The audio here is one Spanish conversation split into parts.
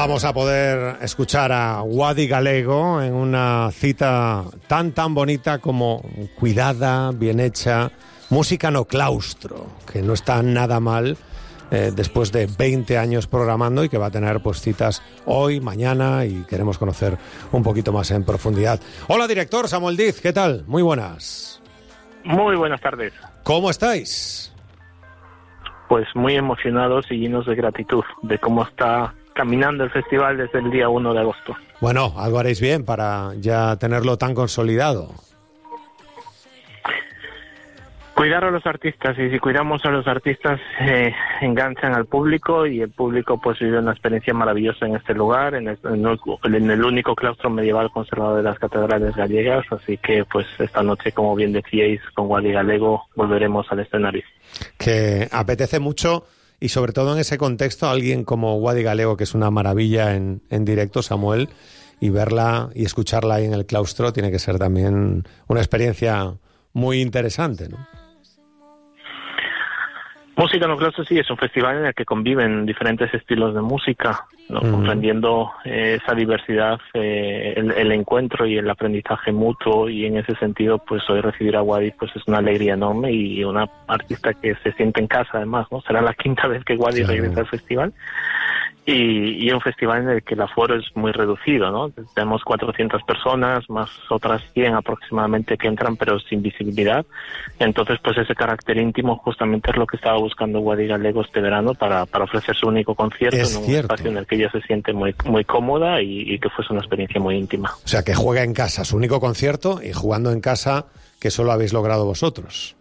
Vamos a poder escuchar a Wadi Galego en una cita tan bonita como cuidada, bien hecha, música no claustro, que no está nada mal después de 20 años programando y que va a tener pues citas hoy, mañana, y queremos conocer un poquito más en profundidad. Hola, director Samuel Diz, ¿qué tal? Muy buenas. Muy buenas tardes. ¿Cómo estáis? Pues muy emocionados y llenos de gratitud de cómo está caminando el festival desde el día 1 de agosto. Bueno, algo haréis bien para ya tenerlo tan consolidado. Cuidar a los artistas, y si cuidamos a los artistas enganchan al público, y el público pues vive una experiencia maravillosa en este lugar, en el único claustro medieval conservado de las catedrales gallegas, así que pues esta noche, como bien decíais, con Wadi Galego volveremos al escenario. Que apetece mucho, y sobre todo en ese contexto, alguien como Wadi Galego, que es una maravilla en directo, Samuel, y verla y escucharla ahí en el claustro tiene que ser también una experiencia muy interesante, ¿no? Música no claustro sí es un festival en el que conviven diferentes estilos de música, ¿no? Comprendiendo esa diversidad, el encuentro y el aprendizaje mutuo, y en ese sentido pues hoy recibir a Wadi pues es una alegría enorme, y una artista que se siente en casa además, ¿no? Será la quinta vez que Wadi regresa al festival. Y un festival en el que el aforo es muy reducido, ¿no? Tenemos 400 personas, más otras 100 aproximadamente que entran, pero sin visibilidad. Entonces, pues ese carácter íntimo justamente es lo que estaba buscando Wadi Galego este verano para ofrecer su único concierto en un espacio en el que ella se siente muy cómoda y que fuese una experiencia muy íntima. O sea, que juega en casa, su único concierto, y jugando en casa que solo habéis logrado vosotros.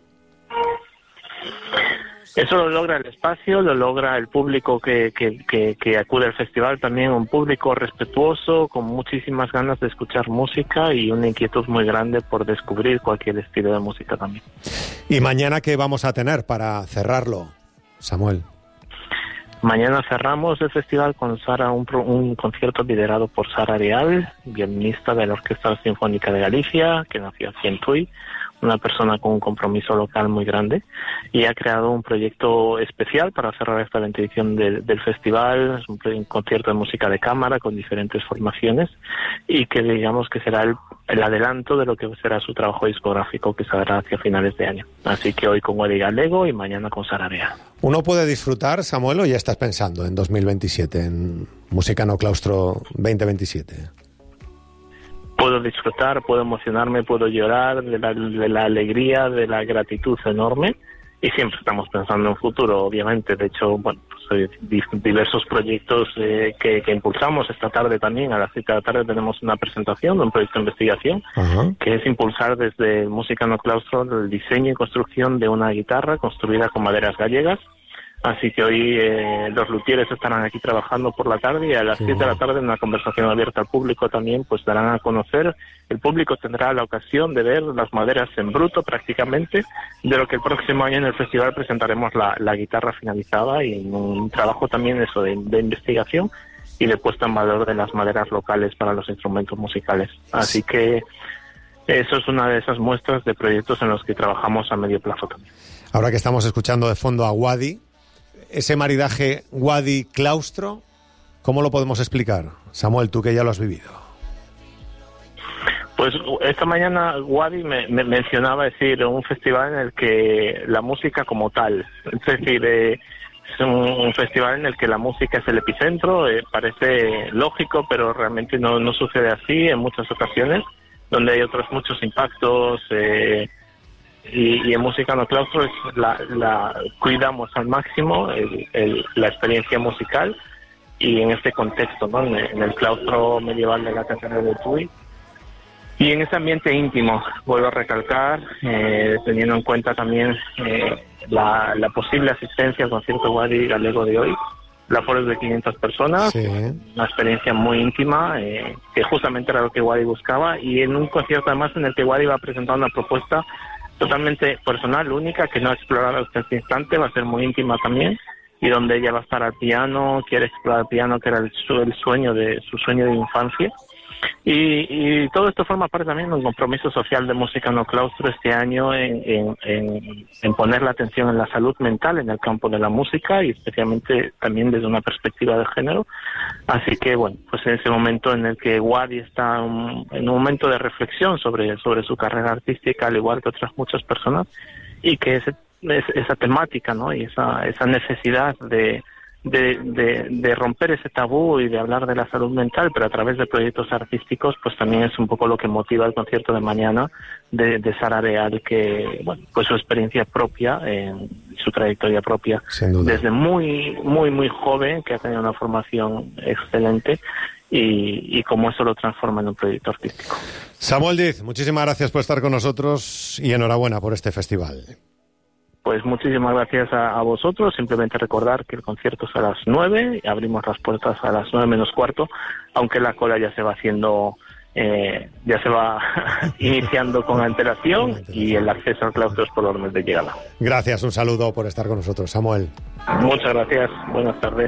Eso lo logra el espacio, lo logra el público que acude al festival, también un público respetuoso, con muchísimas ganas de escuchar música y una inquietud muy grande por descubrir cualquier estilo de música también. ¿Y mañana qué vamos a tener para cerrarlo, Samuel? Mañana cerramos el festival con Sara, un concierto liderado por Sara Areal, violinista de la Orquesta Sinfónica de Galicia, que nació aquí en Tui, una persona con un compromiso local muy grande, y ha creado un proyecto especial para cerrar esta 20 edición del festival. Es un concierto de música de cámara con diferentes formaciones, y que digamos que será el adelanto de lo que será su trabajo discográfico, que saldrá hacia finales de año. Así que hoy con Wadi Galego y mañana con Sara Areal. ¿Uno puede disfrutar, Samuel, o ya estás pensando en 2027, en Música no Claustro 2027? Puedo disfrutar, puedo emocionarme, puedo llorar de la alegría, de la gratitud enorme, y siempre estamos pensando en futuro, obviamente. De hecho, bueno, pues, diversos proyectos que impulsamos. Esta tarde también, a las 7 de la tarde, tenemos una presentación de un proyecto de investigación que es impulsar desde Música no Claustro el diseño y construcción de una guitarra construida con maderas gallegas. Así que hoy los luthieres estarán aquí trabajando por la tarde, y a las 7 de la tarde, en una conversación abierta al público también, pues darán a conocer. El público tendrá la ocasión de ver las maderas en bruto prácticamente, de lo que el próximo año en el festival presentaremos la guitarra finalizada, y en un trabajo también eso de investigación y de puesta en valor de las maderas locales para los instrumentos musicales. Así que eso es una de esas muestras de proyectos en los que trabajamos a medio plazo también. Ahora que estamos escuchando de fondo a Wadi, ese maridaje Wadi-Claustro, ¿cómo lo podemos explicar? Samuel, tú que ya lo has vivido. Pues esta mañana Wadi me mencionaba, decir, un festival en el que la música como tal, es decir, es un festival en el que la música es el epicentro. Parece lógico, pero realmente no sucede así en muchas ocasiones, donde hay otros muchos impactos. Y en Música no Claustro la cuidamos al máximo la experiencia musical, y en este contexto, ¿no? En el claustro medieval de la Catedral de Tui, y en ese ambiente íntimo, vuelvo a recalcar, teniendo en cuenta también la posible asistencia al concierto Wadi Galego de hoy. La aforo es de 500 personas, sí. Una experiencia muy íntima, que justamente era lo que Wadi buscaba, y en un concierto además en el que Wadi va a presentar una propuesta totalmente personal, única, que no ha explorado hasta este instante. Va a ser muy íntima también, y donde ella va a estar al piano, quiere explorar el piano, que era su sueño de infancia. Y todo esto forma parte también de un compromiso social de Música no Claustro este año en poner la atención en la salud mental en el campo de la música, y especialmente también desde una perspectiva de género, Así que, bueno, pues en ese momento en el que Wadi está en un momento de reflexión sobre su carrera artística, al igual que otras muchas personas, y que esa temática, ¿no? Y esa necesidad de romper ese tabú y de hablar de la salud mental, pero a través de proyectos artísticos, pues también es un poco lo que motiva el concierto de mañana de Sara Real, que, bueno, pues su experiencia propia, su trayectoria propia, desde muy, muy, muy joven, que ha tenido una formación excelente, y cómo eso lo transforma en un proyecto artístico. Samuel Diz, muchísimas gracias por estar con nosotros y enhorabuena por este festival. Pues muchísimas gracias a vosotros. Simplemente recordar que el concierto es a las 9, y abrimos las puertas a las 9 menos cuarto, aunque la cola ya se va haciendo, ya se va iniciando con antelación, y el acceso al claustro es por orden de llegada. Gracias, un saludo por estar con nosotros, Samuel. Muchas gracias, buenas tardes.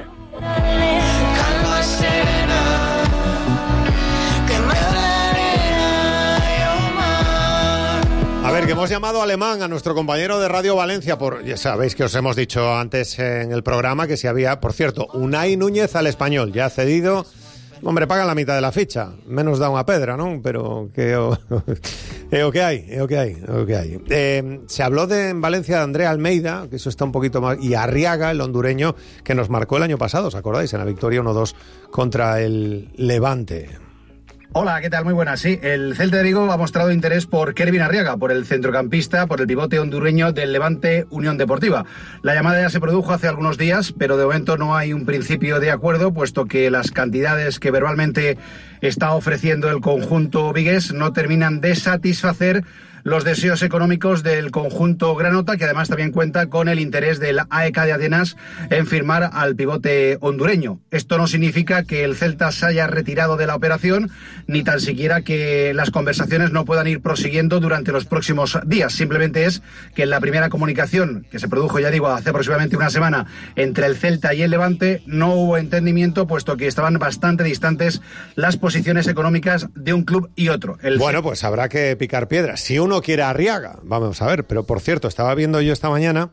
A ver, que hemos llamado alemán a nuestro compañero de Radio Valencia ya sabéis que os hemos dicho antes en el programa que si había, por cierto, Unai Núñez al Español, ya ha cedido. Hombre, pagan la mitad de la ficha, menos da una pedra, ¿no? Pero que hay. Se habló en Valencia de Andrea Almeida, que eso está un poquito más, y Arriaga, el hondureño, que nos marcó el año pasado, ¿os acordáis? En la victoria 1-2 contra el Levante. Hola, ¿qué tal? Muy buenas. Sí, el Celta de Vigo ha mostrado interés por Kervin Arriaga, por el centrocampista, por el pivote hondureño del Levante Unión Deportiva. La llamada ya se produjo hace algunos días, pero de momento no hay un principio de acuerdo, puesto que las cantidades que verbalmente está ofreciendo el conjunto vigués no terminan de satisfacer los deseos económicos del conjunto granota, que además también cuenta con el interés del AEK de Atenas en firmar al pivote hondureño. Esto no significa que el Celta se haya retirado de la operación, ni tan siquiera que las conversaciones no puedan ir prosiguiendo durante los próximos días. Simplemente es que en la primera comunicación, que se produjo, ya digo, hace aproximadamente una semana, entre el Celta y el Levante, no hubo entendimiento, puesto que estaban bastante distantes las posiciones económicas de un club y otro. Bueno, pues habrá que picar piedras. Si uno quiere a Arriaga, vamos a ver, pero por cierto, estaba viendo yo esta mañana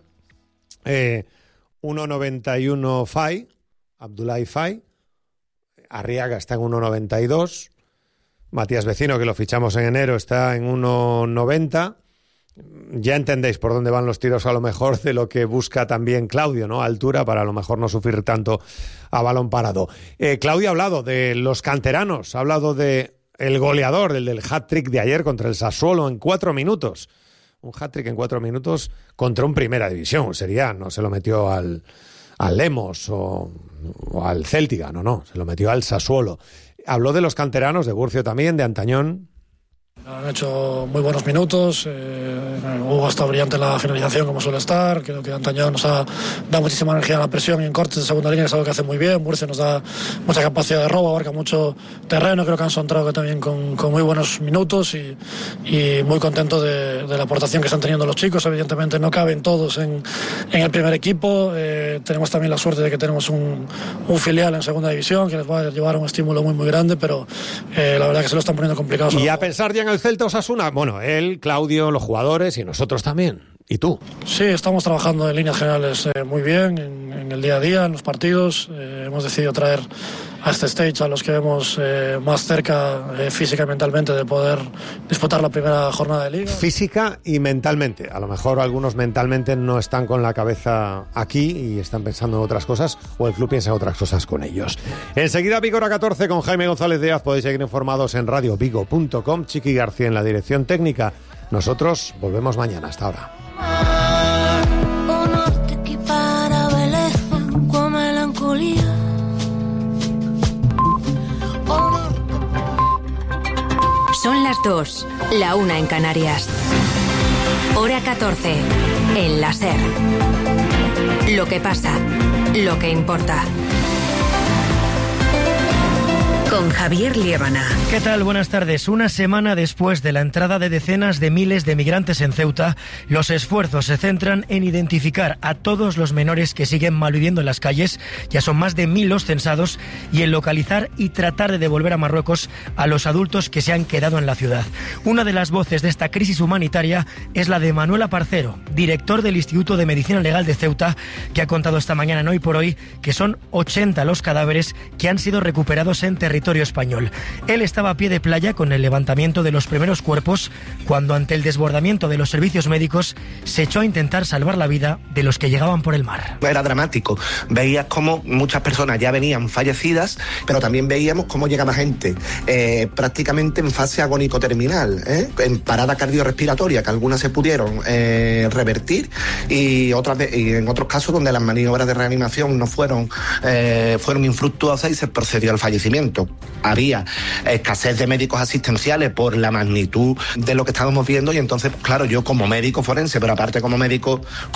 1.91 Fai, Abdoulaye Fai, Arriaga está en 1.92, Matías Vecino, que lo fichamos en enero, está en 1.90. Ya entendéis por dónde van los tiros a lo mejor de lo que busca también Claudio, ¿no? Altura, para a lo mejor no sufrir tanto a balón parado. Claudio ha hablado de los canteranos, ha hablado de el goleador, el del hat-trick de ayer contra el Sassuolo en 4 minutos. Un hat-trick en 4 minutos contra un Primera División. No se lo metió al Lemos o al Céltiga, no, se lo metió al Sassuolo. Habló de los canteranos, de Burcio también, de Antañón. Han hecho muy buenos minutos, Hugo está brillante en la finalización como suele estar, creo que Antañón nos da muchísima energía en la presión y en cortes de segunda línea, es algo que hace muy bien. Murcia nos da mucha capacidad de robo, abarca mucho terreno, creo que han entrado también con muy buenos minutos y muy contento de la aportación que están teniendo los chicos. Evidentemente no caben todos en el primer equipo, tenemos también la suerte de que tenemos un filial en segunda división que les va a llevar un estímulo muy muy grande, pero la verdad que se lo están poniendo complicado. Y a pensar ya en el Celta Osasuna, bueno, él, Claudio, los jugadores y nosotros también. ¿Y tú? Sí, estamos trabajando en líneas generales muy bien, en el día a día, en los partidos. Hemos decidido traer a este stage a los que vemos más cerca física y mentalmente de poder disputar la primera jornada de liga. Física y mentalmente. A lo mejor algunos mentalmente no están con la cabeza aquí y están pensando en otras cosas, o el club piensa en otras cosas con ellos. Enseguida Vigo hora 14 con Jaime González Díaz. Podéis seguir informados en radiovigo.com. Chiqui García en la dirección técnica. Nosotros volvemos mañana. Hasta ahora. Son las 2, la 1 en Canarias. Hora 14, en la SER. Lo que pasa, lo que importa. Con con Javier Liébana. ¿Qué tal? Buenas tardes. Una semana después de la entrada de decenas de miles de migrantes en Ceuta, los esfuerzos se centran en identificar a todos los menores que siguen malviviendo en las calles, ya son más de 1000 los censados, y en localizar y tratar de devolver a Marruecos a los adultos que se han quedado en la ciudad. Una de las voces de esta crisis humanitaria es la de Manuel Aparcero, director del Instituto de Medicina Legal de Ceuta, que ha contado esta mañana en Hoy por Hoy que son 80 los cadáveres que han sido recuperados en territorio español. Él estaba a pie de playa con el levantamiento de los primeros cuerpos cuando, ante el desbordamiento de los servicios médicos, se echó a intentar salvar la vida de los que llegaban por el mar. Era dramático. Veías cómo muchas personas ya venían fallecidas, pero también veíamos cómo llegaba gente prácticamente en fase agónico-terminal, en parada cardiorrespiratoria, que algunas se pudieron revertir y en otros casos donde las maniobras de reanimación no fueron infructuosas y se procedió al fallecimiento. Había escasez de médicos asistenciales por la magnitud de lo que estábamos viendo, y entonces, claro, yo como médico forense, pero aparte como médico,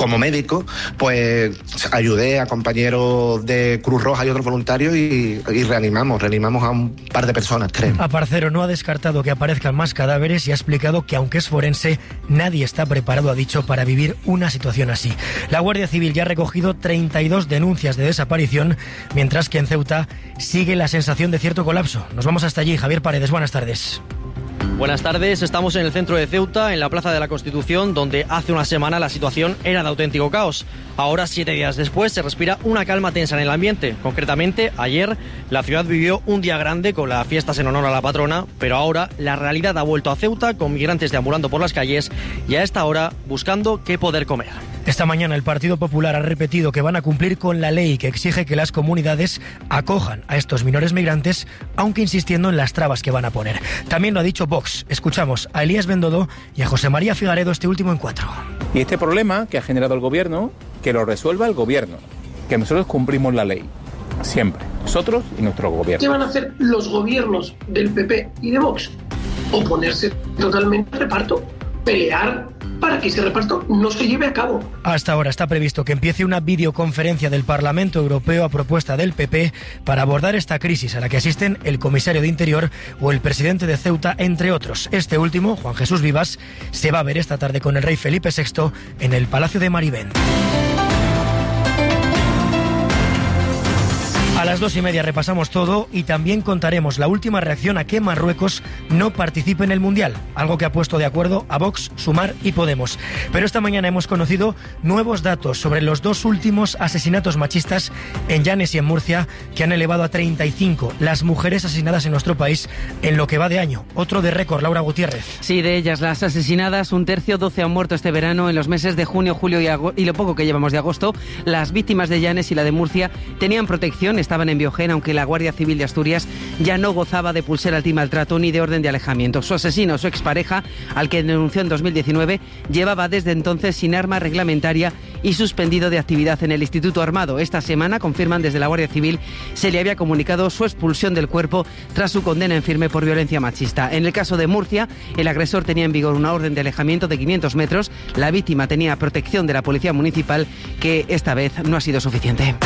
pues ayudé a compañeros de Cruz Roja y otros voluntarios y reanimamos a un par de personas, 3. Aparcero no ha descartado que aparezcan más cadáveres y ha explicado que, aunque es forense, nadie está preparado, ha dicho, para vivir una situación así. La Guardia Civil ya ha recogido 32 denuncias de desaparición, mientras que en Ceuta sigue la sensación de cierto colapso. Nos vamos hasta allí. Javier Paredes, buenas tardes. Buenas tardes, estamos en el centro de Ceuta, en la Plaza de la Constitución, donde hace una semana la situación era de auténtico caos. Ahora, 7 días después, se respira una calma tensa en el ambiente. Concretamente, ayer la ciudad vivió un día grande con las fiestas en honor a la patrona, pero ahora la realidad ha vuelto a Ceuta, con migrantes deambulando por las calles y a esta hora buscando qué poder comer. Esta mañana el Partido Popular ha repetido que van a cumplir con la ley que exige que las comunidades acojan a estos menores migrantes, aunque insistiendo en las trabas que van a poner. También lo ha dicho Vox. Escuchamos a Elías Bendodo y a José María Figaredo, este último en 4. Y este problema que ha generado el gobierno, que lo resuelva el gobierno, que nosotros cumplimos la ley, siempre, nosotros y nuestro gobierno. ¿Qué van a hacer los gobiernos del PP y de Vox? Oponerse totalmente al reparto, pelear para que ese reparto no se lleve a cabo. Hasta ahora está previsto que empiece una videoconferencia del Parlamento Europeo a propuesta del PP para abordar esta crisis, a la que asisten el comisario de Interior o el presidente de Ceuta, entre otros. Este último, Juan Jesús Vivas, se va a ver esta tarde con el rey Felipe VI en el Palacio de Marivent. A las 2:30 repasamos todo y también contaremos la última reacción a que Marruecos no participe en el Mundial, algo que ha puesto de acuerdo a Vox, Sumar y Podemos. Pero esta mañana hemos conocido nuevos datos sobre los 2 últimos asesinatos machistas en Llanes y en Murcia, que han elevado a 35 las mujeres asesinadas en nuestro país en lo que va de año. Otro de récord, Laura Gutiérrez. Sí, de ellas las asesinadas, un tercio, 12 han muerto este verano. En los meses de junio, julio y lo poco que llevamos de agosto, las víctimas de Llanes y la de Murcia tenían protección, estaban en Biogén, aunque la Guardia Civil de Asturias ya no gozaba de pulsera antimaltrato ni de orden de alejamiento. Su asesino, su expareja, al que denunció en 2019, llevaba desde entonces sin arma reglamentaria y suspendido de actividad en el Instituto Armado. Esta semana, confirman desde la Guardia Civil, se le había comunicado su expulsión del cuerpo tras su condena en firme por violencia machista. En el caso de Murcia, el agresor tenía en vigor una orden de alejamiento de 500 metros. La víctima tenía protección de la Policía Municipal, que esta vez no ha sido suficiente.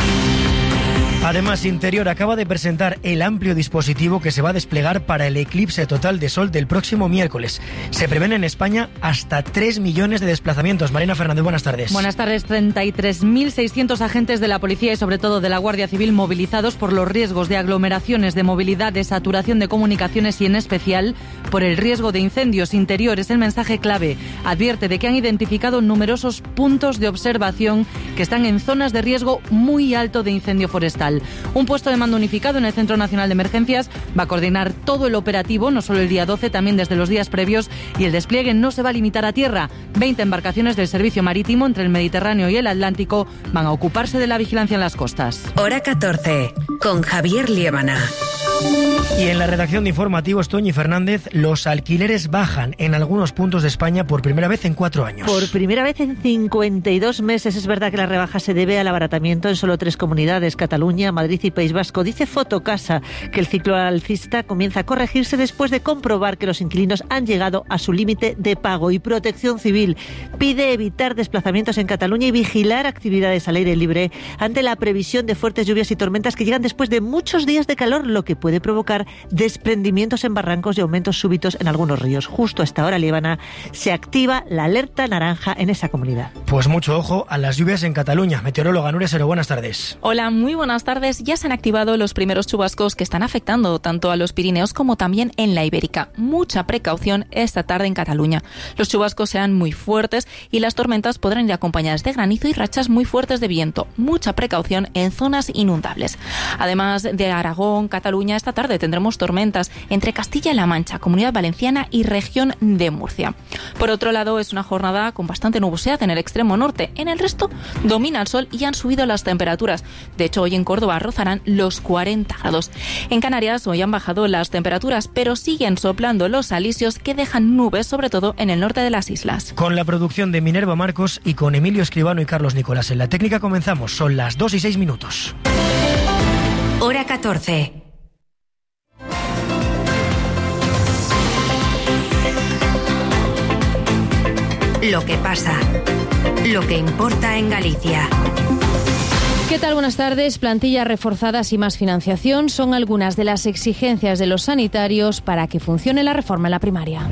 Además, Interior acaba de presentar el amplio dispositivo que se va a desplegar para el eclipse total de sol del próximo miércoles. Se prevén en España hasta 3 millones de desplazamientos. Marina Fernández, buenas tardes. Buenas tardes. 33.600 agentes de la policía y sobre todo de la Guardia Civil movilizados por los riesgos de aglomeraciones, de movilidad, de saturación de comunicaciones y en especial por el riesgo de incendios. Interior es el mensaje clave. Advierte de que han identificado numerosos puntos de observación que están en zonas de riesgo muy alto de incendio forestal. Un puesto de mando unificado en el Centro Nacional de Emergencias va a coordinar todo el operativo, no solo el día 12, también desde los días previos, y el despliegue no se va a limitar a tierra. 20 embarcaciones del servicio marítimo entre el Mediterráneo y el Atlántico van a ocuparse de la vigilancia en las costas. Hora 14, con Javier Liébana. Y en la redacción de informativos, Toñi Fernández, los alquileres bajan en algunos puntos de España por primera vez en 4 años. Por primera vez en 52 meses. Es verdad que la rebaja se debe al abaratamiento en solo 3 comunidades, Cataluña, Madrid y País Vasco. Dice Fotocasa que el ciclo alcista comienza a corregirse después de comprobar que los inquilinos han llegado a su límite de pago. Y Protección Civil pide evitar desplazamientos en Cataluña y vigilar actividades al aire libre ante la previsión de fuertes lluvias y tormentas que llegan después de muchos días de calor, lo que puede puede provocar desprendimientos en barrancos y aumentos súbitos en algunos ríos. Justo a esta hora, Líbana, se activa la alerta naranja en esa comunidad. Pues mucho ojo a las lluvias en Cataluña. Meteoróloga Nuria Sero, buenas tardes. Hola, muy buenas tardes. Ya se han activado los primeros chubascos que están afectando tanto a los Pirineos como también en la Ibérica. Mucha precaución esta tarde en Cataluña. Los chubascos serán muy fuertes y las tormentas podrán ir acompañadas de granizo y rachas muy fuertes de viento. Mucha precaución en zonas inundables. Además de Aragón, Cataluña, esta tarde tendremos tormentas entre Castilla-La Mancha, Comunidad Valenciana y región de Murcia. Por otro lado, es una jornada con bastante nubosidad en el extremo norte. En el resto domina el sol y han subido las temperaturas. De hecho, hoy en Córdoba rozarán los 40 grados. En Canarias hoy han bajado las temperaturas, pero siguen soplando los alisios que dejan nubes, sobre todo en el norte de las islas. Con la producción de Minerva Marcos y con Emilio Escribano y Carlos Nicolás en la técnica comenzamos. Son las 2:06. Hora 14. Lo que pasa, lo que importa en Galicia. ¿Qué tal? Buenas tardes. Plantillas reforzadas y más financiación son algunas de las exigencias de los sanitarios para que funcione la reforma en la primaria.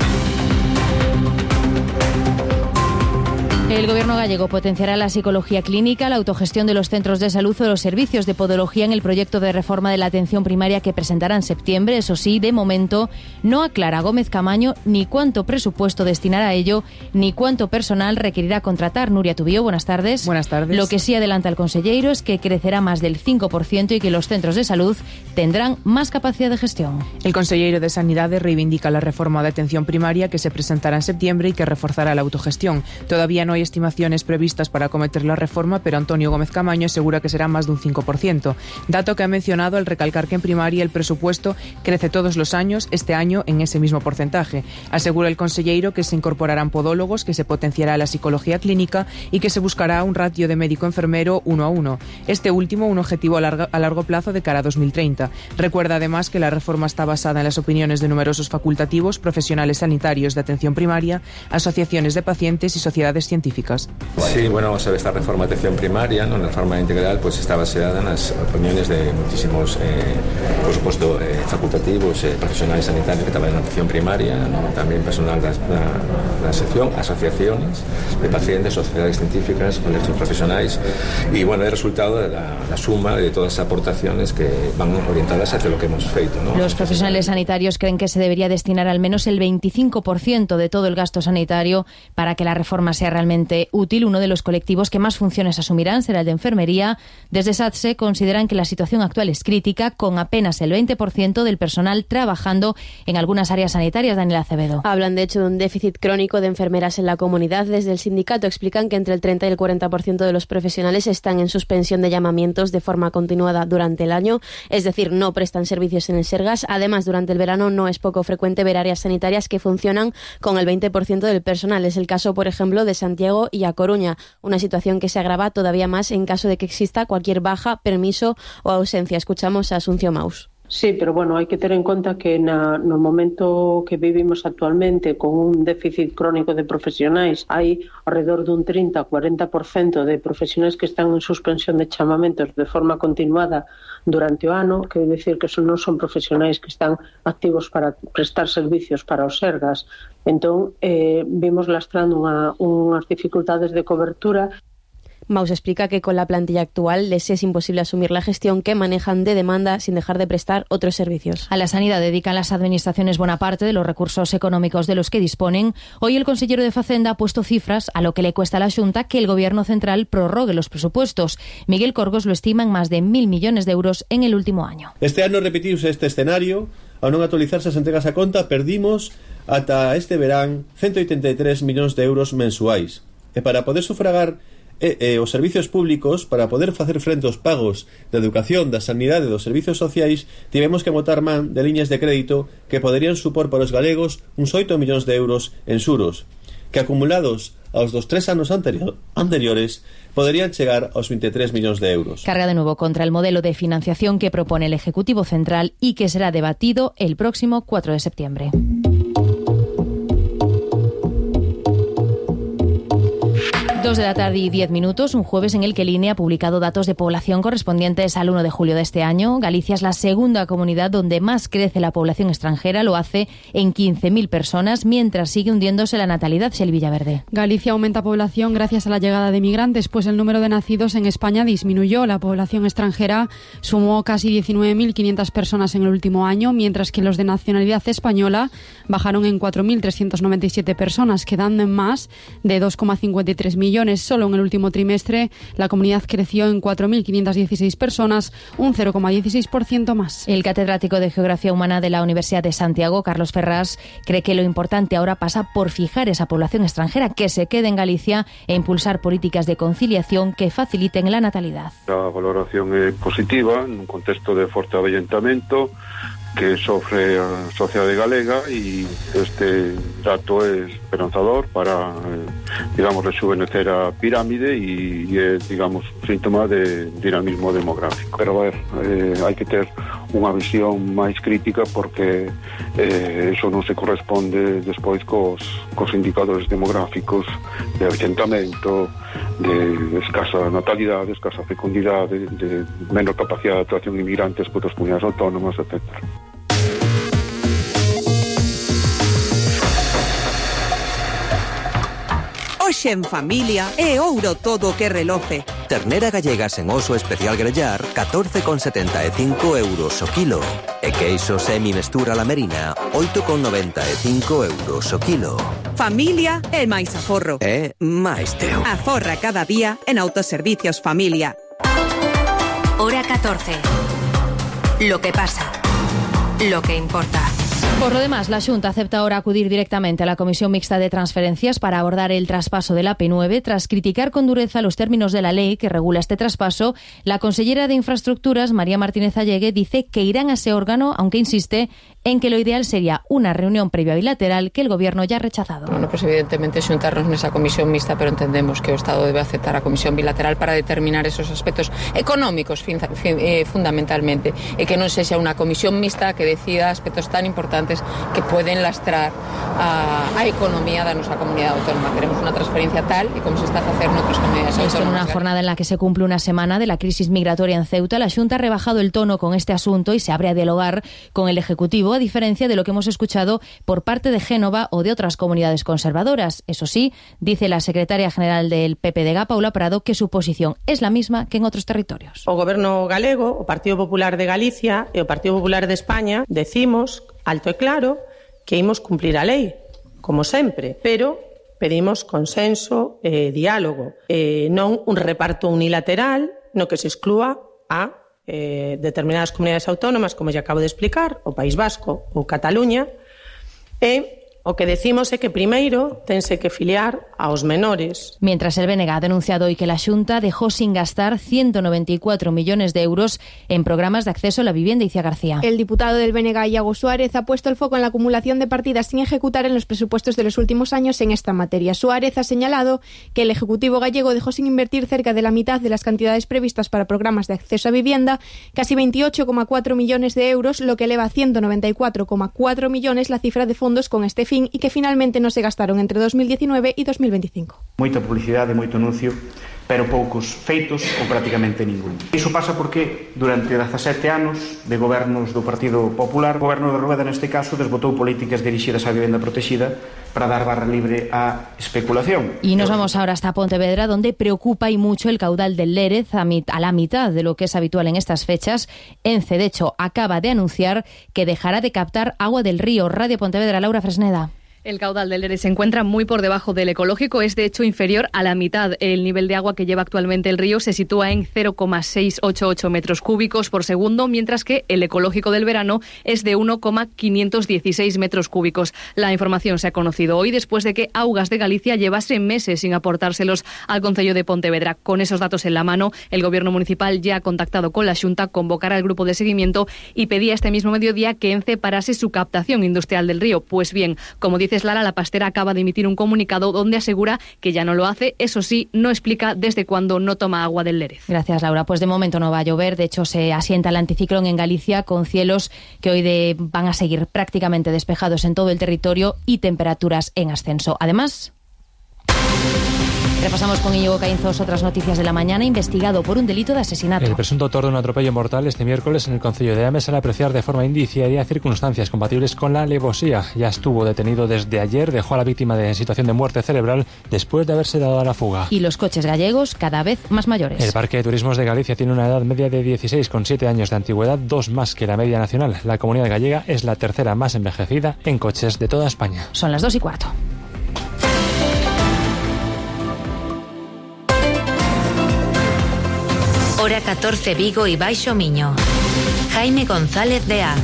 El Gobierno gallego potenciará la psicología clínica, la autogestión de los centros de salud o los servicios de podología en el proyecto de reforma de la atención primaria que presentará en septiembre. Eso sí, de momento no aclara Gómez Camaño ni cuánto presupuesto destinará a ello, ni cuánto personal requerirá contratar. Nuria Tubío, buenas tardes. Buenas tardes. Lo que sí adelanta el conselleiro es que crecerá más del 5% y que los centros de salud tendrán más capacidad de gestión. El conselleiro de Sanidade reivindica la reforma de atención primaria que se presentará en septiembre y que reforzará la autogestión. Todavía no hay estimaciones previstas para acometer la reforma, pero Antonio Gómez Camaño asegura que será más de un 5%. Dato que ha mencionado al recalcar que en primaria el presupuesto crece todos los años, este año en ese mismo porcentaje. Asegura el conselleiro que se incorporarán podólogos, que se potenciará la psicología clínica y que se buscará un ratio de médico-enfermero 1:1. Este último, un objetivo a largo plazo de cara a 2030. Recuerda además que la reforma está basada en las opiniones de numerosos facultativos, profesionales sanitarios de atención primaria, asociaciones de pacientes y sociedades científicas. Sí, bueno, vamos a ver, esta reforma de atención primaria, ¿no? Una reforma integral, pues está basada en las opiniones de muchísimos, por supuesto, facultativos, profesionales sanitarios que trabajan en atención primaria, ¿no? También personal de la sección, asociaciones de pacientes, sociedades científicas, colegios profesionales, y bueno, el resultado de la suma de todas esas aportaciones que van orientadas hacia lo que hemos feito, ¿no? Los profesionales sanitarios creen que se debería destinar al menos el 25% de todo el gasto sanitario para que la reforma sea realmente útil. Uno de los colectivos que más funciones asumirán será el de enfermería. Desde SATSE consideran que la situación actual es crítica, con apenas el 20% del personal trabajando en algunas áreas sanitarias. Daniela Acevedo. Hablan de hecho de un déficit crónico de enfermeras en la comunidad. Desde el sindicato explican que entre el 30 y el 40% de los profesionales están en suspensión de llamamientos de forma continuada durante el año, es decir, no prestan servicios en el Sergas. Además, durante el verano no es poco frecuente ver áreas sanitarias que funcionan con el 20% del personal. Es el caso, por ejemplo, de Santiago y a Coruña, una situación que se agrava todavía más en caso de que exista cualquier baja, permiso o ausencia. Escuchamos a Asuncio Maus. Sí, pero bueno, hai que ter en conta que no momento que vivimos actualmente con un déficit crónico de profesionais, hai alrededor dun 30-40% de profesionais que están en suspensión de chamamentos de forma continuada durante o ano, que decir que non son profesionais que están activos para prestar servicios para os Sergas. Entón, vimos lastrando unhas dificultades de cobertura. Maus explica que con la plantilla actual les es imposible asumir la gestión que manejan de demanda sin dejar de prestar otros servicios. A la sanidad dedican las administraciones buena parte de los recursos económicos de los que disponen. Hoy el consellero de Facenda ha puesto cifras a lo que le cuesta a la Xunta que el Gobierno central prorrogue los presupuestos. Miguel Corgos lo estima en más de 1.000 millones de euros en el último año. Este ano repetiuse este escenario. Ao non actualizarse as entregas a conta, perdimos ata este verán 183 millóns de euros mensuais. E para poder sufragar os servicios públicos, para poder facer frente aos pagos de educación, da sanidade e dos servicios sociais, tivemos que botar man de liñas de crédito que poderían supor para os galegos uns 8 millóns de euros en xuros, que acumulados aos dos 3 anos anteriores poderían chegar aos 23 millóns de euros. Carga de nuevo contra el modelo de financiación que propone el Ejecutivo Central y que será debatido el próximo 4 de septiembre. 2:10 p.m, un jueves en el que el INE ha publicado datos de población correspondientes al 1 de julio de este año. Galicia es la segunda comunidad donde más crece la población extranjera, lo hace en 15.000 personas, mientras sigue hundiéndose la natalidad. Xeli Villaverde. Galicia aumenta población gracias a la llegada de migrantes, pues el número de nacidos en España disminuyó. La población extranjera sumó casi 19.500 personas en el último año, mientras que los de nacionalidad española bajaron en 4.397 personas, quedando en más de 2,53 millones. Solo en el último trimestre la comunidad creció en 4.516 personas, un 0,16% más. El catedrático de Geografía Humana de la Universidad de Santiago, Carlos Ferrás, cree que lo importante ahora pasa por fijar esa población extranjera que se quede en Galicia e impulsar políticas de conciliación que faciliten la natalidad. A valoración é positiva nun contexto de forte avellentamento que sofre a sociedade galega, e este dato é esperanzador para, digamos, rejuvenecer a pirámide e é, digamos, síntoma de dinamismo demográfico. Pero, hai que ter unha visión máis crítica porque eso non se corresponde despois cos indicadores demográficos de avellentamento, de escasa natalidade, escasa fecundidade, de menor capacidade de atracción de inmigrantes por as comunidades autónomas, etc. Hoxe en familia é ouro todo o que reloce. Ternera gallega sen oso especial grellar, 14,75 euros o kilo. E queixo semi-mestura la merina, 8,95 euros o kilo. Familia é máis aforro. É máis teu. Aforra cada día en Autoservicios Familia. Hora 14. Lo que pasa. Lo que importa. Por lo demás, la Xunta acepta ahora acudir directamente a la Comisión Mixta de Transferencias para abordar el traspaso de la P9. Tras criticar con dureza los términos de la ley que regula este traspaso, la consellera de Infraestructuras, María Martínez Allegue, dice que irán a ese órgano, aunque insiste en que lo ideal sería una reunión previa bilateral que el Gobierno ya ha rechazado. Bueno, pues evidentemente xuntarnos nesa comisión mixta, pero entendemos que o Estado debe aceptar a comisión bilateral para determinar esos aspectos económicos fundamentalmente, e que non sexa unha comisión mixta que decida aspectos tan importantes que pueden lastrar a economía da nosa comunidade autónoma. Queremos unha transferencia tal e como se está a facer noutras comunidades autónomas. Esto en una jornada en la que se cumple una semana de la crisis migratoria en Ceuta, la Xunta ha rebajado el tono con este asunto y se abre a dialogar con el Ejecutivo, a diferencia de lo que hemos escuchado por parte de Génova o de otras comunidades conservadoras. Eso sí, dice la secretaria general del PPDG, Paula Prado, que su posición es la misma que en otros territorios. O Goberno galego, o Partido Popular de Galicia e o Partido Popular de España decimos alto e claro que imos cumplir a lei, como sempre, pero pedimos consenso e diálogo, non un reparto unilateral no que se exclúa a determinadas comunidades autónomas, como ya acabo de explicar, o País Vasco ou Cataluña, e o que decimos é que primeiro tense que filiar aos menores. Mientras el BNG ha denunciado hoy que la Xunta dejó sin gastar 194 millones de euros en programas de acceso a la vivienda. Icía García. El diputado del BNG, Iago Suárez, ha puesto el foco en la acumulación de partidas sin ejecutar en los presupuestos de los últimos años en esta materia. Suárez ha señalado que el Ejecutivo gallego dejó sin invertir cerca de la mitad de las cantidades previstas para programas de acceso a vivienda, casi 28,4 millones de euros, lo que eleva a 194,4 millones la cifra de fondos con este fin y que finalmente no se gastaron entre 2019 y 2025. Moita publicidade, moito anuncio, pero poucos feitos ou prácticamente ningún. Iso pasa porque durante 17 anos de gobernos do Partido Popular, o goberno de Rueda neste caso desbotou políticas dirixidas á vivenda protegida para dar barra libre á especulación. Y nos vamos ahora hasta Pontevedra, donde preocupa y mucho el caudal del Lérez a la mitad de lo que es habitual en estas fechas. ENCE, de hecho, acaba de anunciar que dejará de captar agua del río. Radio Pontevedra, Laura Fresneda. El caudal del Lérez se encuentra muy por debajo del ecológico, es de hecho inferior a la mitad. El nivel de agua que lleva actualmente el río se sitúa en 0,688 metros cúbicos por segundo, mientras que el ecológico del verano es de 1,516 metros cúbicos. La información se ha conocido hoy después de que Augas de Galicia llevase meses sin aportárselos al concello de Pontevedra. Con esos datos en la mano, el gobierno municipal ya ha contactado con la Xunta, convocará al grupo de seguimiento y pedía este mismo mediodía que ENCE parase su captación industrial del río. Pues bien, como dice Lara, la pastera acaba de emitir un comunicado donde asegura que ya no lo hace. Eso sí, no explica desde cuándo no toma agua del Lérez. Gracias, Laura. Pues de momento no va a llover. De hecho, se asienta el anticiclón en Galicia con cielos que hoy van a seguir prácticamente despejados en todo el territorio y temperaturas en ascenso. Además... Repasamos con Íñigo Caínzos otras noticias de la mañana. Investigado por un delito de asesinato. El presunto autor de un atropello mortal este miércoles en el concello de Ames, al apreciar de forma indiciaria circunstancias compatibles con la alevosía. Ya estuvo detenido desde ayer, dejó a la víctima en situación de muerte cerebral después de haberse dado a la fuga. Y los coches gallegos cada vez más mayores. El Parque de Turismos de Galicia tiene una edad media de 16,7 años de antigüedad, 2 más que la media nacional. La comunidad gallega es la tercera más envejecida en coches de toda España. Son las 2:15. Hora 14 Vigo y Baixo Miño. Jaime González de Az.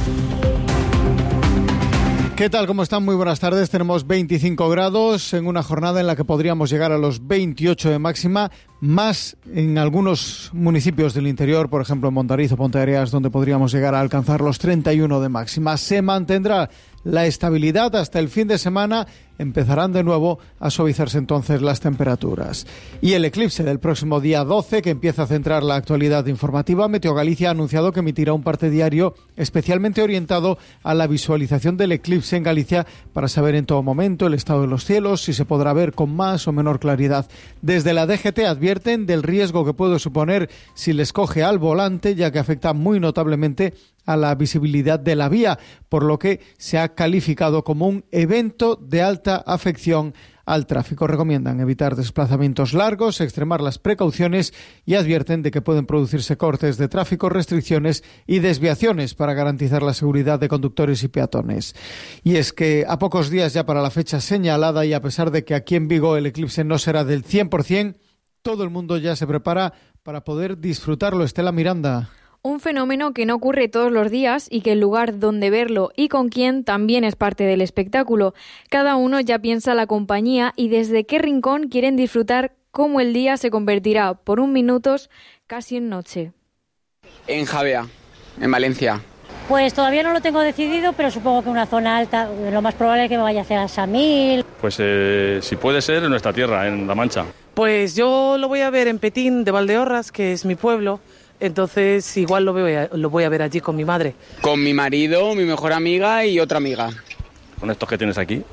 ¿Qué tal? ¿Cómo están? Muy buenas tardes. Tenemos 25 grados en una jornada en la que podríamos llegar a los 28 de máxima, más en algunos municipios del interior, por ejemplo en Montariz o Ponteareas, donde podríamos llegar a alcanzar los 31 de máxima. Se mantendrá la estabilidad hasta el fin de semana. Empezarán de nuevo a suavizarse entonces las temperaturas. Y el eclipse del próximo día 12, que empieza a centrar la actualidad informativa. Meteo Galicia ha anunciado que emitirá un parte diario especialmente orientado a la visualización del eclipse en Galicia para saber en todo momento el estado de los cielos, si se podrá ver con más o menor claridad. Desde la DGT advierten del riesgo que puede suponer si les coge al volante, ya que afecta muy notablemente a la visibilidad de la vía, por lo que se ha calificado como un evento de alta afección al tráfico. Recomiendan evitar desplazamientos largos, extremar las precauciones y advierten de que pueden producirse cortes de tráfico, restricciones y desviaciones para garantizar la seguridad de conductores y peatones. Y es que a pocos días ya para la fecha señalada, y a pesar de que aquí en Vigo el eclipse no será del 100%, todo el mundo ya se prepara para poder disfrutarlo. Estela Miranda. Un fenómeno que no ocurre todos los días y que el lugar donde verlo y con quién también es parte del espectáculo. Cada uno ya piensa la compañía y desde qué rincón quieren disfrutar cómo el día se convertirá por un minutos casi en noche. En Javea, en Valencia. Pues todavía no lo tengo decidido, pero supongo que una zona alta, lo más probable es que me vaya hacia Samil. Pues si puede ser en nuestra tierra, en La Mancha. Pues yo lo voy a ver en Petín de Valdeorras, que es mi pueblo. Entonces igual lo voy a ver allí con mi madre. Con mi marido, mi mejor amiga y otra amiga. ¿Con estos que tienes aquí?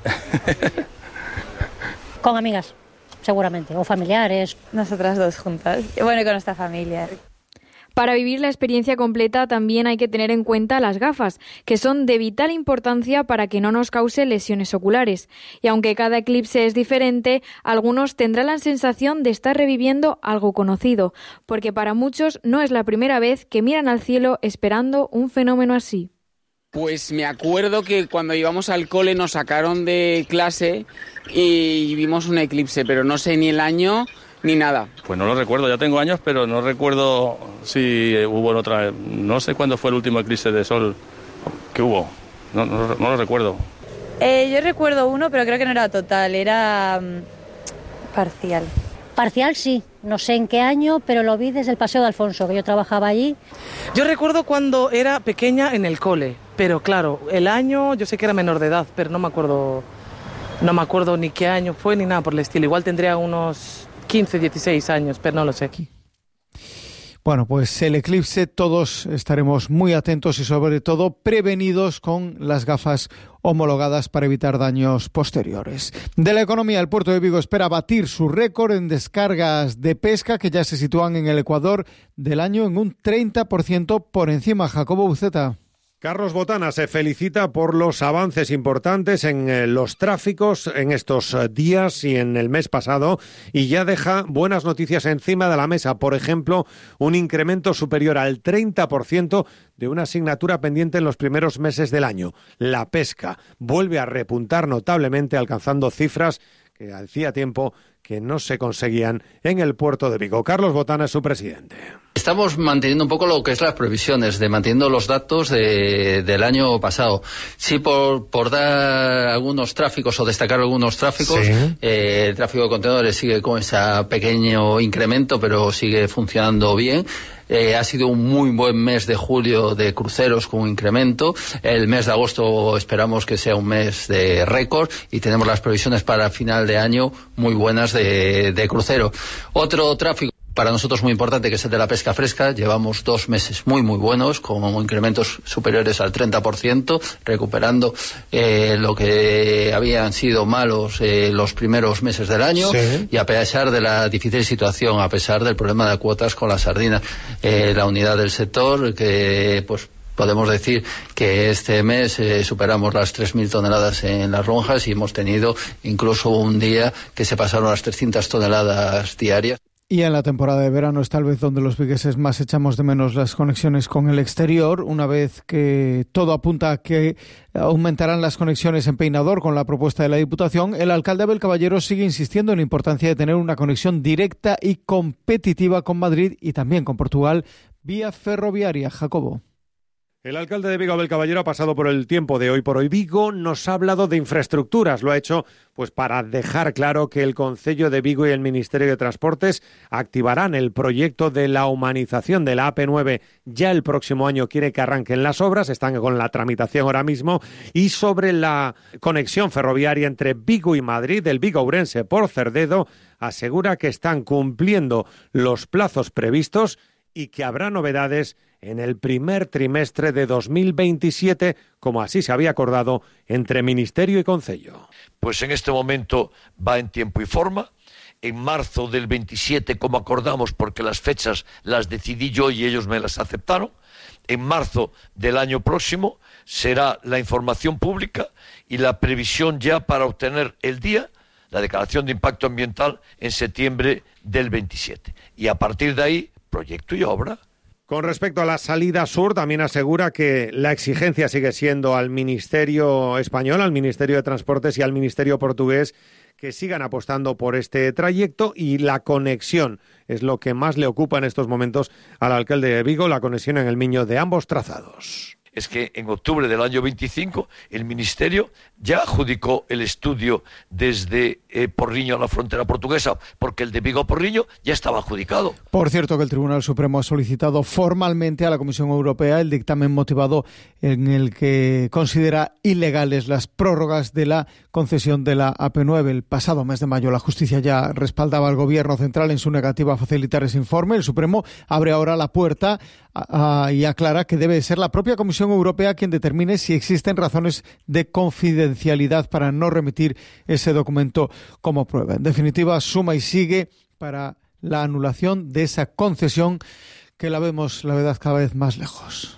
Con amigas, seguramente, o familiares. Nosotras dos juntas, bueno, y con nuestra familia. Para vivir la experiencia completa también hay que tener en cuenta las gafas, que son de vital importancia para que no nos cause lesiones oculares. Y aunque cada eclipse es diferente, algunos tendrán la sensación de estar reviviendo algo conocido, porque para muchos no es la primera vez que miran al cielo esperando un fenómeno así. Pues me acuerdo que cuando íbamos al cole nos sacaron de clase y vimos un eclipse, pero no sé ni el año ni nada. Pues no lo recuerdo, ya tengo años, pero no recuerdo si hubo en otra. No sé cuándo fue el último eclipse de sol que hubo, no lo recuerdo. Yo recuerdo uno, pero creo que no era total, era parcial. Parcial sí, no sé en qué año, pero lo vi desde el Paseo de Alfonso, que yo trabajaba allí. Yo recuerdo cuando era pequeña en el cole, pero claro, el año yo sé que era menor de edad, pero no me acuerdo ni qué año fue ni nada por el estilo. Igual tendría unos 15, 16 años, pero no lo sé. Bueno, pues el eclipse, todos estaremos muy atentos y sobre todo prevenidos con las gafas homologadas para evitar daños posteriores. De la economía, el puerto de Vigo espera batir su récord en descargas de pesca, que ya se sitúan en el Ecuador del año en un 30% por encima. Jacobo Buceta. Carlos Botana se felicita por los avances importantes en los tráficos en estos días y en el mes pasado, y ya deja buenas noticias encima de la mesa. Por ejemplo, un incremento superior al 30% de una asignatura pendiente en los primeros meses del año. La pesca vuelve a repuntar notablemente, alcanzando cifras que hacía tiempo que no se conseguían en el puerto de Vigo. Carlos Botana es su presidente. Estamos manteniendo un poco lo que es las previsiones, manteniendo los datos del año pasado. Sí, por dar algunos tráficos o destacar algunos tráficos, sí. El tráfico de contenedores sigue con ese pequeño incremento, pero sigue funcionando bien. Ha sido un muy buen mes de julio de cruceros con un incremento. El mes de agosto esperamos que sea un mes de récord y tenemos las previsiones para final de año muy buenas de crucero. Otro tráfico. para nosotros muy importante, que es el de la pesca fresca. Llevamos 2 meses muy buenos, con incrementos superiores al 30%, recuperando lo que habían sido malos los primeros meses del año. Sí. Y a pesar de la difícil situación, a pesar del problema de cuotas con la sardina, la unidad del sector, que pues podemos decir que este mes superamos las 3.000 toneladas en las lonjas y hemos tenido incluso un día que se pasaron las 300 toneladas diarias. Y en la temporada de verano es tal vez donde los vigueses más echamos de menos las conexiones con el exterior, una vez que todo apunta a que aumentarán las conexiones en Peinador con la propuesta de la Diputación. El alcalde Abel Caballero sigue insistiendo en la importancia de tener una conexión directa y competitiva con Madrid y también con Portugal vía ferroviaria. Jacobo. El alcalde de Vigo, Abel Caballero, ha pasado por el tiempo de Hoy por Hoy Vigo, nos ha hablado de infraestructuras, lo ha hecho pues para dejar claro que el Concello de Vigo y el Ministerio de Transportes activarán el proyecto de la humanización de la AP9 ya el próximo año. Quiere que arranquen las obras, están con la tramitación ahora mismo, y sobre la conexión ferroviaria entre Vigo y Madrid, el Vigo-Ourense por Cerdedo, asegura que están cumpliendo los plazos previstos y que habrá novedades en el primer trimestre de 2027, como así se había acordado entre Ministerio y Concello. Pues en este momento va en tiempo y forma. En marzo del 27, como acordamos, porque las fechas las decidí yo y ellos me las aceptaron, en marzo del año próximo será la información pública y la previsión ya para obtener el día, la declaración de impacto ambiental, en septiembre del 27. Y a partir de ahí, proyecto y obra. Con respecto a la salida sur, también asegura que la exigencia sigue siendo al Ministerio español, al Ministerio de Transportes y al Ministerio portugués que sigan apostando por este trayecto, y la conexión es lo que más le ocupa en estos momentos al alcalde de Vigo, la conexión en el Miño de ambos trazados. Es que en octubre del año 25 el Ministerio ya adjudicó el estudio desde Porriño a la frontera portuguesa, porque el de Vigo a Porriño ya estaba adjudicado. Por cierto, que el Tribunal Supremo ha solicitado formalmente a la Comisión Europea el dictamen motivado en el que considera ilegales las prórrogas de la concesión de la AP9. El pasado mes de mayo la justicia ya respaldaba al Gobierno central en su negativa a facilitar ese informe. El Supremo abre ahora la puerta y aclara que debe ser la propia Comisión Europea quien determine si existen razones de confidencialidad para no remitir ese documento como prueba. En definitiva, suma y sigue para la anulación de esa concesión que la vemos, la verdad, cada vez más lejos.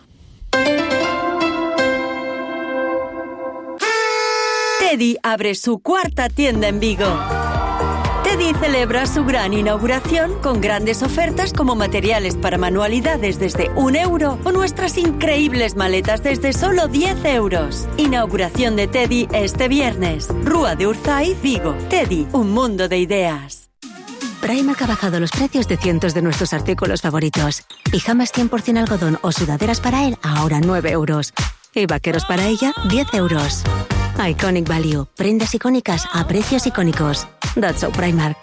Teddy abre su cuarta tienda en Vigo. Teddy celebra su gran inauguración con grandes ofertas como materiales para manualidades desde €1 o nuestras increíbles maletas desde solo €10. Inauguración de Teddy este viernes. Rúa de Urzaiz, Vigo. Teddy, un mundo de ideas. Primark ha bajado los precios de cientos de nuestros artículos favoritos. Pijamas 100% algodón o sudaderas para él, ahora €9. Y vaqueros para ella, €10. Iconic Value. Prendas icónicas a precios icónicos. That's so Primark.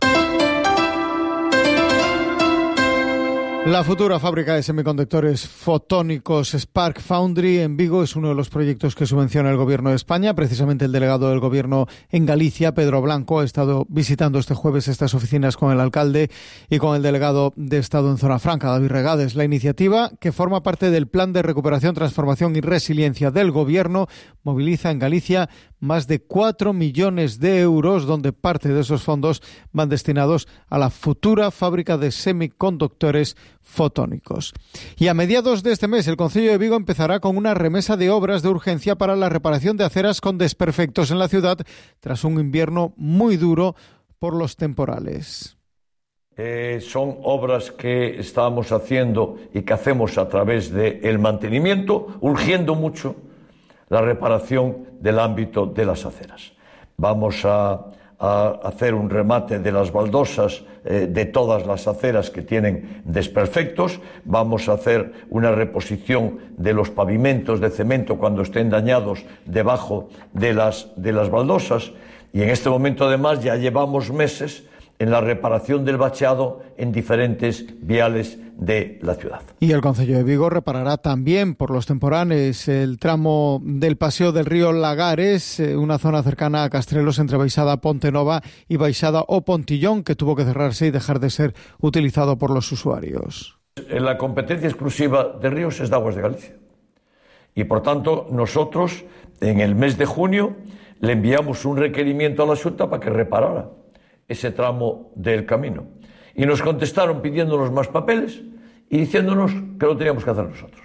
La futura fábrica de semiconductores fotónicos Spark Foundry en Vigo es uno de los proyectos que subvenciona el Gobierno de España. Precisamente el delegado del Gobierno en Galicia, Pedro Blanco, ha estado visitando este jueves estas oficinas con el alcalde y con el delegado de Estado en Zona Franca, David Regades. La iniciativa, que forma parte del Plan de Recuperación, Transformación y Resiliencia del Gobierno, moviliza en Galicia más de 4 millones de euros, donde parte de esos fondos van destinados a la futura fábrica de semiconductores fotónicos. Y a mediados de este mes, el Concello de Vigo empezará con una remesa de obras de urgencia para la reparación de aceras con desperfectos en la ciudad, tras un invierno muy duro por los temporales. Son obras que estamos haciendo y que hacemos a través del mantenimiento, urgiendo mucho la reparación del ámbito de las aceras. Vamos a hacer un remate de las baldosas de todas las aceras que tienen desperfectos. Vamos a hacer una reposición de los pavimentos de cemento cuando estén dañados debajo de las baldosas. Y en este momento, además, ya llevamos meses en la reparación del bacheado en diferentes viales de la ciudad. Y el Concello de Vigo reparará también por los temporanes el tramo del Paseo del Río Lagares, una zona cercana a Castrelos entre Baixada Pontenova y Baixada o Pontillón, que tuvo que cerrarse y dejar de ser utilizado por los usuarios. La competencia exclusiva de ríos es de Aguas de Galicia. Y por tanto, nosotros en el mes de junio le enviamos un requerimiento a la Xunta para que reparara ese tramo del camino. Y nos contestaron pidiéndonos más papeles y diciéndonos que lo teníamos que hacer nosotros.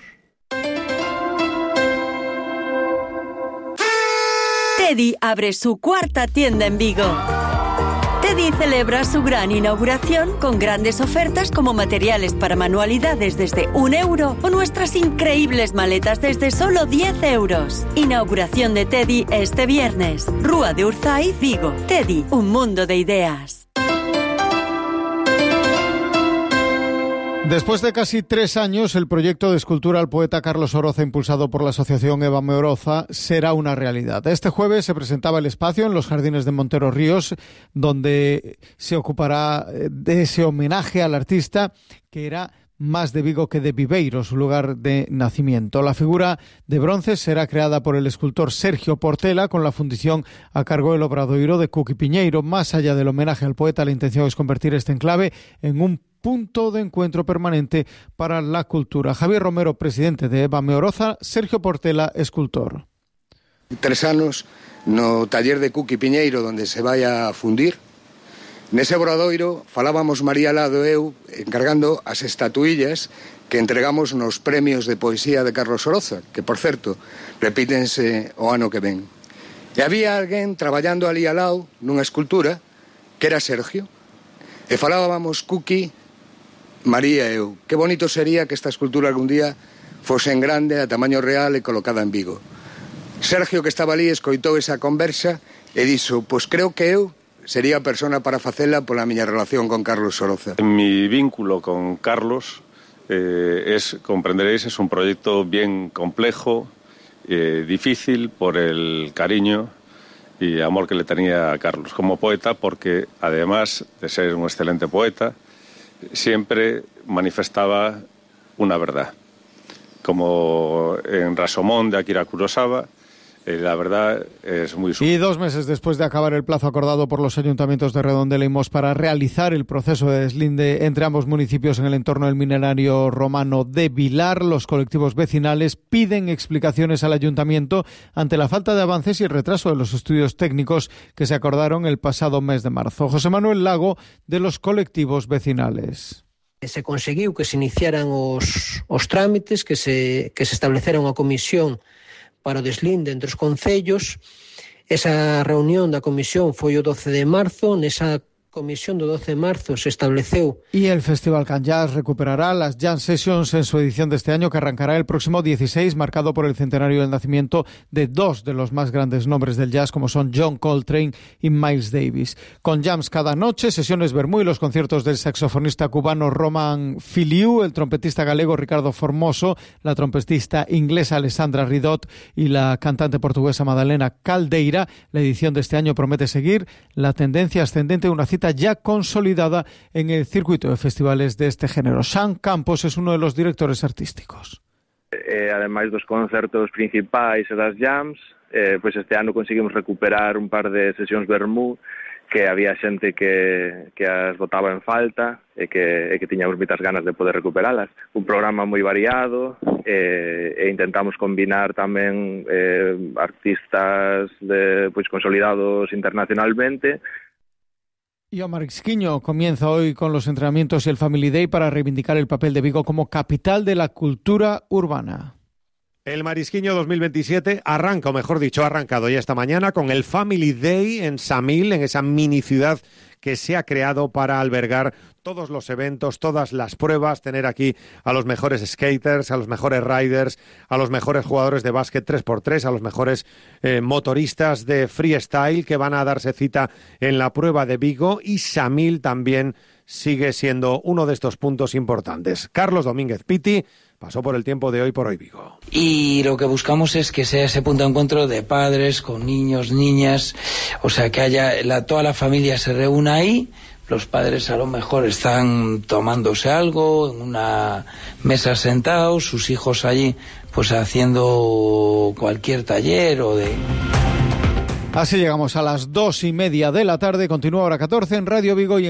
Teddy abre su cuarta tienda en Vigo. Teddy celebra su gran inauguración con grandes ofertas como materiales para manualidades desde €1 o nuestras increíbles maletas desde solo €10. Inauguración de Teddy este viernes. Rúa de Urzay, Vigo. Teddy, un mundo de ideas. Después de casi 3 años, el proyecto de escultura al poeta Carlos Oroza, impulsado por la asociación Évame Oroza, será una realidad. Este jueves se presentaba el espacio en los jardines de Montero Ríos, donde se ocupará de ese homenaje al artista que era más de Vigo que de Viveiro, su lugar de nacimiento. La figura de bronce será creada por el escultor Sergio Portela, con la fundición a cargo del Obradoiro de Cuqui Piñeiro. Más allá del homenaje al poeta, la intención es convertir este enclave en un punto de encuentro permanente para la cultura. Javier Romero, presidente de Évame Oroza, Sergio Portela, escultor. 3 anos no taller de Cuqui Piñeiro, donde se vai a fundir. Nese Obradoiro falábamos María Lado e eu encargando as estatuillas que entregamos nos premios de poesía de Carlos Oroza, que, por certo, repítense o ano que ven. E había alguén traballando ali ao lado nunha escultura que era Sergio. E falábamos Cuqui, María e eu. Que bonito sería que esta escultura algún día fose en grande, a tamaño real e colocada en Vigo. Sergio, que estaba ali, escoitou esa conversa e dixo, pois creo que eu sería a persona para facela pola miña relación con Carlos Oroza. Mi vínculo con Carlos comprenderéis, es un proyecto bien complejo, difícil por el cariño y amor que le tenía a Carlos como poeta, porque además de ser un excelente poeta, siempre manifestaba una verdad. Como en Rashomon de Akira Kurosawa, la verdad es muy... Y 2 meses después de acabar el plazo acordado por los ayuntamientos de Redondela y Mos para realizar el proceso de deslinde entre ambos municipios en el entorno del minerario romano de Vilar, los colectivos vecinales piden explicaciones al ayuntamiento ante la falta de avances y el retraso de los estudios técnicos que se acordaron el pasado mes de marzo. José Manuel Lago, de los colectivos vecinales. Se conseguiu que se iniciaran os trámites, que se establecera unha comisión para o deslinde entre os concellos. Esa reunión da comisión foi o 12 de marzo, nesa comisión do 12 de marzo se estableceu. Y el Festival Can Jazz recuperará las Jam Sessions en su edición de este año, que arrancará el próximo 16, marcado por el centenario del nacimiento de 2 de los más grandes nombres del jazz, como son John Coltrane y Miles Davis. Con jams cada noche, sesiones vermú y los conciertos del saxofonista cubano Roman Filiu, el trompetista galego Ricardo Formoso, la trompetista inglesa Alessandra Ridot y la cantante portuguesa Madalena Caldeira. La edición de este año promete seguir la tendencia ascendente de una cita ya consolidada en el circuito de festivales de este género. Sam Campos es uno de los directores artísticos. Ademais dos concertos principais e das jams, pois este ano conseguimos recuperar un par de sesións vermú que había xente que as botaba en falta e que tiñamos moitas ganas de poder recuperalas. Un programa moi variado e intentamos combinar tamén artistas pois consolidados internacionalmente. Y Omar Isquiño comienza hoy con los entrenamientos y el Family Day para reivindicar el papel de Vigo como capital de la cultura urbana. El Marisquiño 2027 arranca, o mejor dicho, ha arrancado ya esta mañana con el Family Day en Samil, en esa mini ciudad que se ha creado para albergar todos los eventos, todas las pruebas, tener aquí a los mejores skaters, a los mejores riders, a los mejores jugadores de básquet 3x3, a los mejores motoristas de freestyle que van a darse cita en la prueba de Vigo, y Samil también sigue siendo uno de estos puntos importantes. Carlos Domínguez Piti pasó por el tiempo de Hoy por Hoy Vigo. Y lo que buscamos es que sea ese punto de encuentro de padres con niños, niñas, o sea, que haya toda la familia se reúna ahí. los padres a lo mejor están tomándose algo en una mesa sentados, sus hijos allí pues haciendo cualquier taller o de... Así llegamos a las 2:30 de la tarde. Continúa Hora 14 en Radio Vigo y